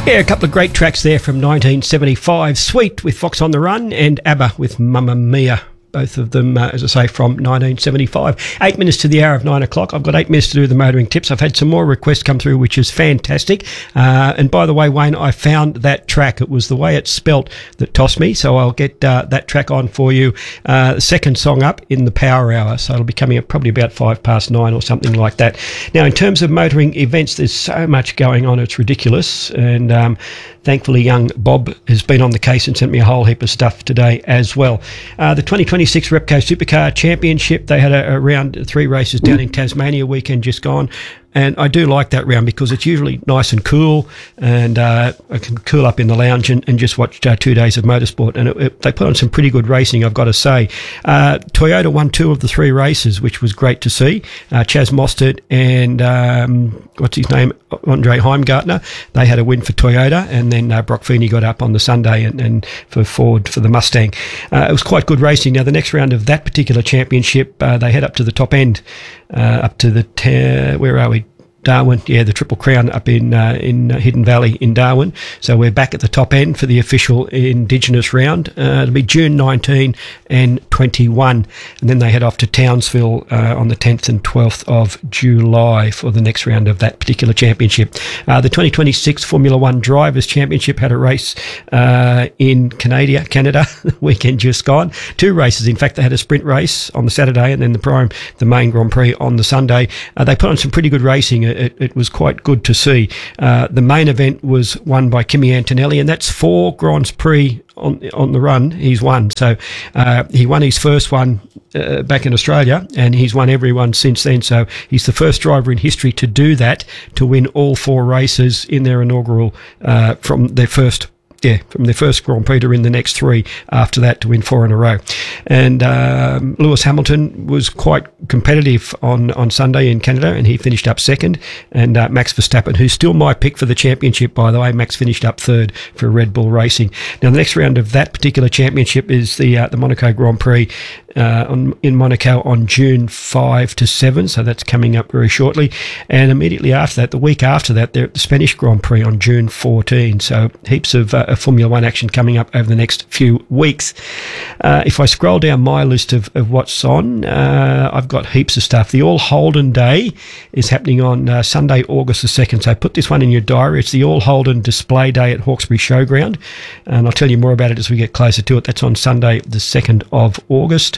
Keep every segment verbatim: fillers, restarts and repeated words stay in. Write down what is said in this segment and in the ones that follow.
Yeah, a couple of great tracks there from nineteen seventy-five. Sweet with Fox on the Run and ABBA with Mamma Mia. Both of them, uh, as I say, from nineteen seventy-five. Eight minutes to the hour of nine o'clock. I've got eight minutes to do the motoring tips. I've had some more requests come through, which is fantastic. Uh, and by the way, Wayne, I found that track. It was the way it's spelt that tossed me, so I'll get uh, that track on for you. Uh, the second song up in the Power Hour, so it'll be coming up probably about five past nine or something like that. Now, in terms of motoring events, there's so much going on. It's ridiculous. And um, thankfully, young Bob has been on the case and sent me a whole heap of stuff today as well. Uh, the twenty twenty-six Repco Supercar Championship, they had a, a round three races down in Tasmania weekend just gone. And I do like that round because it's usually nice and cool, and uh, I can cool up in the lounge and, and just watch uh, two days of motorsport. And it, it, they put on some pretty good racing, I've got to say. Uh, Toyota won two of the three races, which was great to see. Uh, Chaz Mostert and, um, what's his name, Andre Heimgartner, they had a win for Toyota, and then uh, Brock Feeney got up on the Sunday and, and for Ford for the Mustang. Uh, it was quite good racing. Now, the next round of that particular championship, uh, they head up to the top end, uh, up to the, te- where are we? Darwin, yeah, the Triple Crown up in uh, in uh, Hidden Valley in Darwin. So we're back at the top end for the official Indigenous round. Uh, it'll be June nineteenth and twenty-one, and then they head off to Townsville uh, on the tenth and twelfth of July for the next round of that particular championship. Uh, the twenty twenty-six Formula One Drivers' Championship had a race uh, in Canada, Canada, the weekend just gone. Two races, in fact. They had a sprint race on the Saturday, and then the prime, the main Grand Prix on the Sunday. Uh, they put on some pretty good racing. It, it was quite good to see. Uh, the main event was won by Kimi Antonelli, and that's four Grands Prix on on the run. He's won. So uh, he won his first one uh, back in Australia, and he's won every one since then. So he's the first driver in history to do that, to win all four races in their inaugural, uh, from their first Yeah, from their first Grand Prix to win the next three after that to win four in a row. And um, Lewis Hamilton was quite competitive on, on Sunday in Canada, and he finished up second. And uh, Max Verstappen, who's still my pick for the championship, by the way, Max finished up third for Red Bull Racing. Now, the next round of that particular championship is the uh, the Monaco Grand Prix uh, on, in Monaco on June fifth to seventh, so that's coming up very shortly. And immediately after that, the week after that, they're at the Spanish Grand Prix on June fourteenth, so heaps of uh, Formula One action coming up over the next few weeks. Uh, if I scroll down my list of, of what's on, uh, I've got heaps of stuff. The All Holden Day is happening on uh, Sunday, August the second, so put this one in your diary. It's the All Holden Display Day at Hawkesbury Showground, and I'll tell you more about it as we get closer to it. That's on Sunday, the second of August.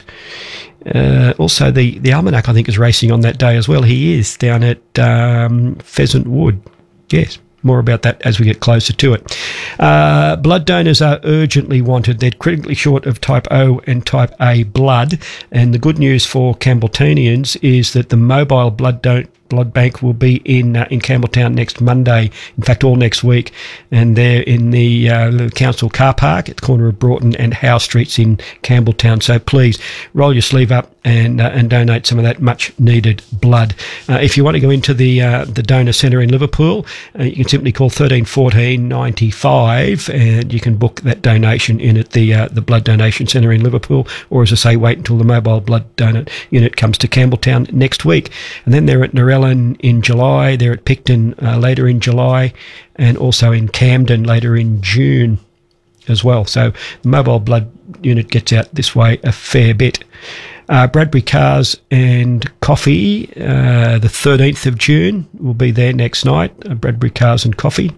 Uh, also, the, the Almanac, I think, is racing on that day as well. He is down at um, Pheasant Wood. Yes. More about that as we get closer to it. Uh, blood donors are urgently wanted. They're critically short of type O and type A blood. And the good news for Campbelltonians is that the mobile blood don- blood bank will be in uh, in Campbelltown next Monday, in fact all next week, and they're in the uh, council car park at the corner of Broughton and Howe Streets in Campbelltown. So please roll your sleeve up and uh, and donate some of that much needed blood. Uh, if you want to go into the uh, the donor centre in Liverpool, uh, you can simply call thirteen fourteen ninety-five and you can book that donation in at the uh, the blood donation centre in Liverpool, or as I say, wait until the mobile blood donor unit comes to Campbelltown next week. And then they're at Narellan in July, they're at Picton uh, later in July, and also in Camden later in June as well. So the mobile blood unit gets out this way a fair bit. Uh, Bradbury Cars and Coffee, uh, the thirteenth of June, will be there next night. Uh, Bradbury Cars and Coffee.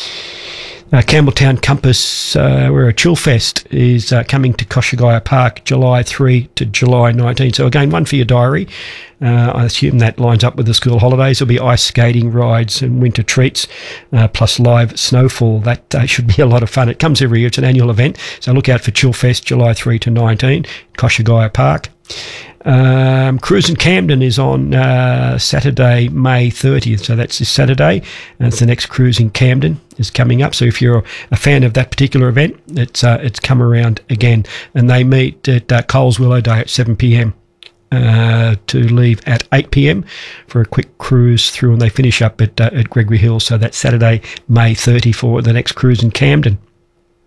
Uh, Campbelltown Compass, uh, where a Chill Fest is uh, coming to Koshigaya Park, July third to July nineteenth. So again, one for your diary. Uh, I assume that lines up with the school holidays. There'll be ice skating rides and winter treats, uh, plus live snowfall. That uh, should be a lot of fun. It comes every year. It's an annual event. So look out for Chill Fest, July third to nineteenth, Koshigaya Park. Um, Cruise in Camden is on uh, Saturday, May thirtieth, so that's this Saturday, and it's the next Cruise in Camden is coming up. So if you're a fan of that particular event, it's uh, it's come around again, and they meet at uh, Coles Willow Day at seven p.m. Uh, to leave at eight p.m. for a quick cruise through, and they finish up at uh, at Gregory Hill. So that's Saturday, May thirtieth for the next Cruise in Camden.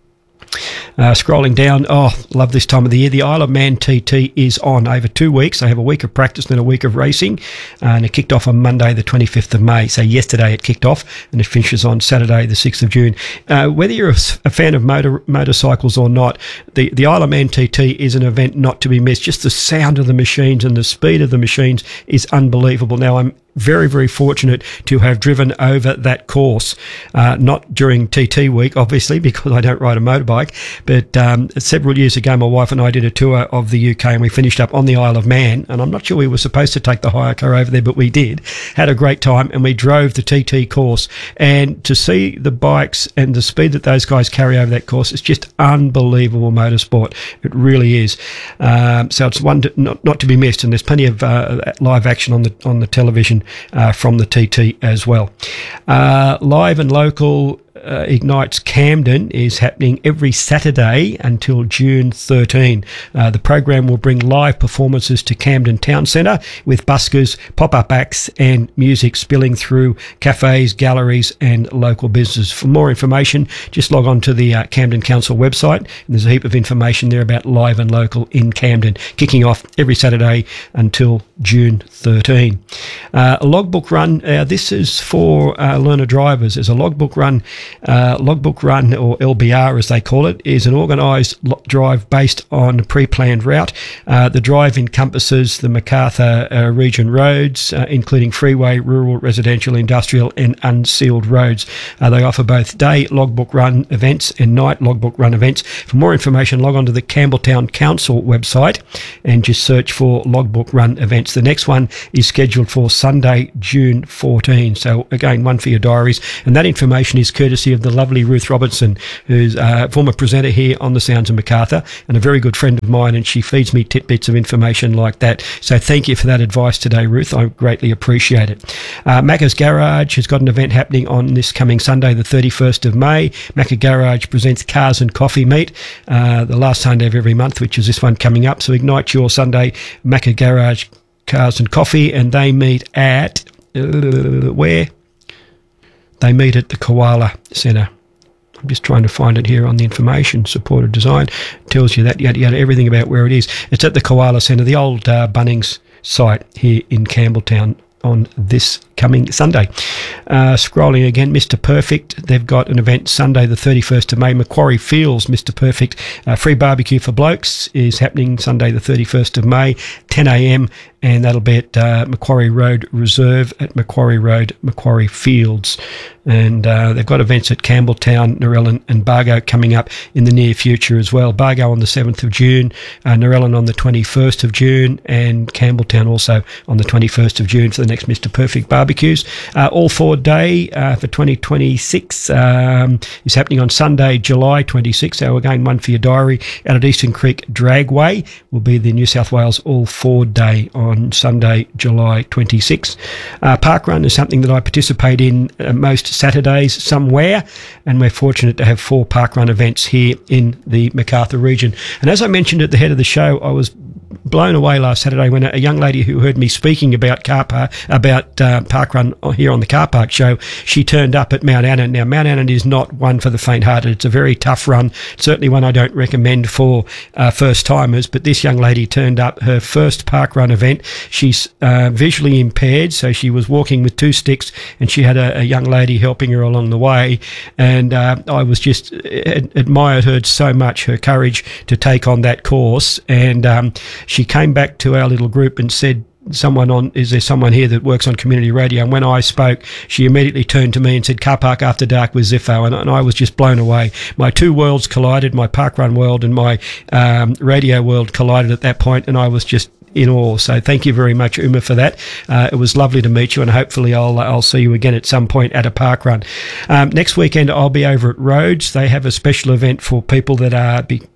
Uh, scrolling down, oh, love this time of the year. The Isle of Man T T is on over two weeks. They have a week of practice and then a week of racing, uh, and it kicked off on Monday, the twenty-fifth of May. So yesterday it kicked off, and it finishes on Saturday, the sixth of June. Uh, whether you're a, a fan of motor motorcycles or not, the, the Isle of Man T T is an event not to be missed. Just the sound of the machines and the speed of the machines is unbelievable. Now, I'm very, very fortunate to have driven over that course, uh, not during T T week, obviously, because I don't ride a motorbike, but um, several years ago, my wife and I did a tour of the U K, and we finished up on the Isle of Man, and I'm not sure we were supposed to take the hire car over there, but we did. Had a great time, and we drove the T T course, and to see the bikes and the speed that those guys carry over that course, it's just unbelievable motorsport. It really is. Um, so it's one to, not, not to be missed, and there's plenty of uh, live action on the on the television Uh, from the T T as well. Uh, live and local uh, Ignites Camden is happening every Saturday until June thirteenth. Uh, the program will bring live performances to Camden Town Centre with buskers, pop-up acts and music spilling through cafes, galleries and local businesses. For more information, just log on to the uh, Camden Council website, and there's a heap of information there about live and local in Camden, kicking off every Saturday until June thirteenth. Uh, a logbook run, uh, this is for uh, learner drivers. There's a logbook run. Uh, logbook run, or L B R as they call it, is an organised lo- drive based on a pre-planned route. Uh, the drive encompasses the Macarthur uh, region roads, uh, including freeway, rural, residential, industrial and unsealed roads. Uh, they offer both day logbook run events and night logbook run events. For more information, log on to the Campbelltown Council website and just search for logbook run events. The next one is scheduled for Sunday, June fourteenth. So again, one for your diaries, and that information is courtesy of the lovely Ruth Robertson, who's a former presenter here on the Sounds of Macarthur and a very good friend of mine, and she feeds me tidbits of information like that. So thank you for that advice today, Ruth. I greatly appreciate it. Uh, Macca's Garage has got an event happening on this coming Sunday, the thirty-first of May. Macca Garage presents Cars and Coffee Meet, uh, the last Sunday of every month, which is this one coming up. So ignite your Sunday, Macca Garage Cars and Coffee, and they meet at uh, where? They meet at the Koala Centre. I'm just trying to find it here on the information. Supported design tells you that, yada, yada, everything about where it is. It's at the Koala Centre, the old uh, Bunnings site here in Campbelltown on this coming Sunday. Uh, scrolling again, Mister Perfect, they've got an event Sunday the thirty-first of May, Macquarie Fields, Mister Perfect, uh, free barbecue for blokes is happening Sunday the thirty-first of May, ten a.m, and that'll be at uh, Macquarie Road Reserve at Macquarie Road, Macquarie Fields. And uh, they've got events at Campbelltown, Narellan and Bargo coming up in the near future as well. Bargo on the seventh of June, uh, Narellan on the twenty-first of June, and Campbelltown also on the twenty-first of June for the next Mister Perfect barbecues. Uh, All Forward Day uh, for twenty twenty-six um, is happening on Sunday, July twenty-sixth. So again, one for your diary. Out at Eastern Creek Dragway will be the New South Wales All Forward Day on Sunday, July twenty-sixth. Uh, Parkrun is something that I participate in uh, most Saturdays somewhere, and we're fortunate to have four parkrun events here in the Macarthur region. And as I mentioned at the head of the show, I was blown away last Saturday when a young lady who heard me speaking about car park, about uh, parkrun here on the Car Park Show, she turned up at Mount Annan. Now, Mount Annan is not one for the faint-hearted. It's a very tough run, certainly one I don't recommend for uh, first-timers, but this young lady turned up, her first parkrun event. She's uh, visually impaired, so she was walking with two sticks, and she had a, a young lady helping her along the way, and uh, I was just ad- admired her so much, her courage to take on that course, and um, she came back to our little group and said, someone on, is there someone here that works on community radio? And when I spoke, she immediately turned to me and said, Car Park After Dark with Ziffo, and, and I was just blown away. My two worlds collided, my parkrun world and my um, radio world collided at that point, and I was just in awe. So thank you very much, Uma, for that. Uh, it was lovely to meet you, and hopefully I'll I'll see you again at some point at a parkrun. Um, next weekend I'll be over at Rhodes. They have a special event for people that are be,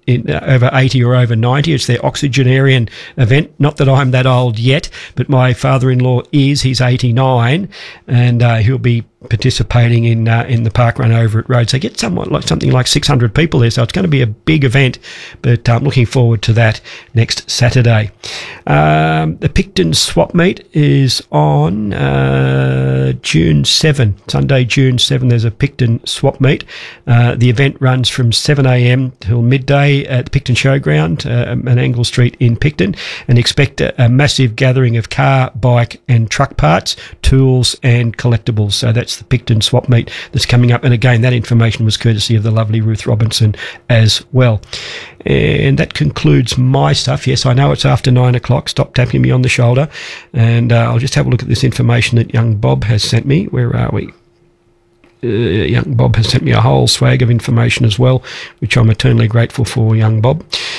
in uh, over eighty or over ninety. It's their octogenarian event. Not that I'm that old yet, but my father-in-law is. He's eighty-nine, and uh, he'll be participating in uh, in the park run over at Rhodes. They get somewhat like something like six hundred people there, so it's going to be a big event, but I'm looking forward to that next Saturday. Um, the Picton Swap Meet is on uh, June seventh, Sunday, June seventh. There's a Picton Swap Meet. Uh, the event runs from seven a.m. till midday at the Picton Showground, uh, Menangle Street in Picton, and expect a, a massive gathering of car, bike and truck parts, tools and collectibles. So that's the Picton Swap Meet that's coming up. And again, that information was courtesy of the lovely Ruth Robinson as well. And that concludes my stuff. Yes, I know it's after nine o'clock. Stop tapping me on the shoulder. And uh, I'll just have a look at this information that young Bob has sent me. Where are we? Uh, young Bob has sent me a whole swag of information as well, which I'm eternally grateful for, young Bob.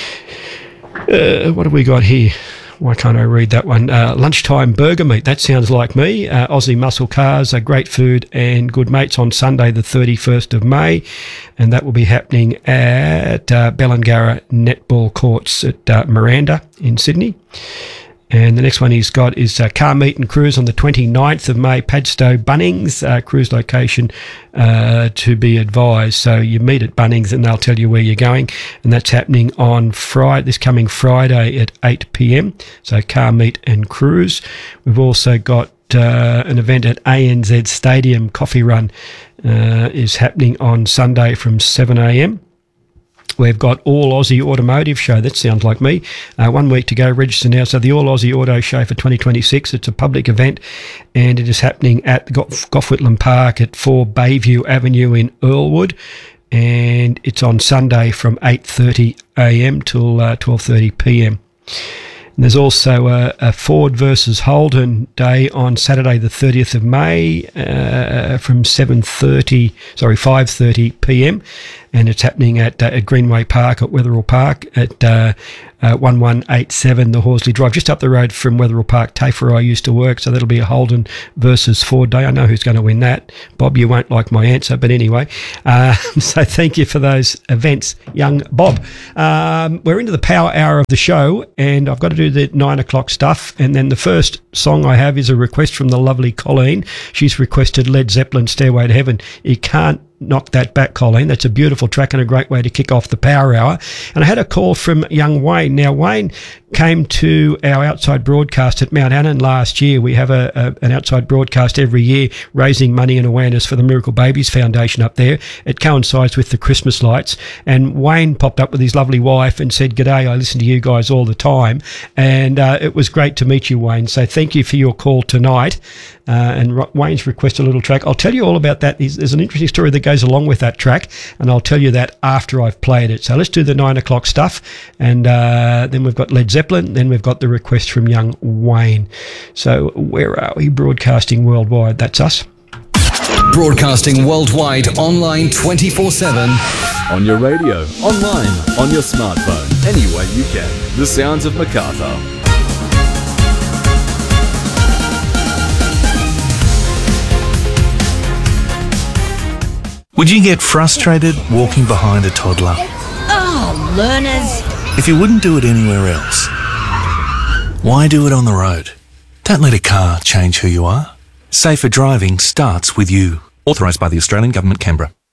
Uh, what have we got here? Why can't I read that one? Uh, lunchtime burger meat. That sounds like me. Uh, Aussie Muscle Cars are great food and good mates on Sunday, the thirty-first of May. And that will be happening at uh, Bellingarra Netball Courts at uh, Miranda in Sydney. And the next one he's got is uh, Car Meet and Cruise on the twenty-ninth of May, Padstow, Bunnings, uh, cruise location uh, to be advised. So you meet at Bunnings and they'll tell you where you're going. And that's happening on Friday, this coming Friday at eight p.m. So Car Meet and Cruise. We've also got uh, an event at A N Z Stadium, Coffee Run, uh, is happening on Sunday from seven a.m. We've got All Aussie Automotive Show. That sounds like me. Uh, one week to go. Register now. So the All Aussie Auto Show for twenty twenty-six. It's a public event, and it is happening at Gough, Gough Whitlam Park at four Bayview Avenue in Earlwood, and it's on Sunday from eight thirty a.m. till uh, twelve thirty p.m. And there's also a, a Ford versus Holden Day on Saturday, the thirtieth of May, uh, from seven thirty, sorry, five thirty p.m. And it's happening at, uh, at Greenway Park at Wetherill Park at uh, uh, one one eight seven the Horsley Drive, just up the road from Wetherill Park, TAFE, where I used to work. So that'll be a Holden versus Ford Day. I know who's going to win that. Bob, you won't like my answer, but anyway. Uh, so thank you for those events, young Bob. Um, we're into the power hour of the show, and I've got to do the nine o'clock stuff. And then the first song I have is a request from the lovely Colleen. She's requested Led Zeppelin, Stairway to Heaven. You can't knock that back, Colleen. That's a beautiful track and a great way to kick off the power hour. And I had a call from young Wayne. Now, Wayne came to our outside broadcast at Mount Annan last year. We have a, a an outside broadcast every year raising money and awareness for the Miracle Babies Foundation up there. It coincides with the Christmas lights. And Wayne popped up with his lovely wife and said, "G'day, I listen to you guys all the time." And uh, it was great to meet you, Wayne. So thank you for your call tonight. Uh, and Ro- Wayne's requested a little track. I'll tell you all about that. There's, there's an interesting story that goes along with that track, and I'll tell you that after I've played it. So let's do the nine o'clock stuff, and uh, then we've got Led Zeppelin, then we've got the request from young Wayne. So where are we? Broadcasting worldwide. That's us. Broadcasting worldwide, online twenty-four seven. On your radio, online, on your smartphone, any way you can. The sounds of Macarthur. Would you get frustrated walking behind a toddler? Oh, learners. If you wouldn't do it anywhere else, why do it on the road? Don't let a car change who you are. Safer driving starts with you. Authorised by the Australian Government, Canberra.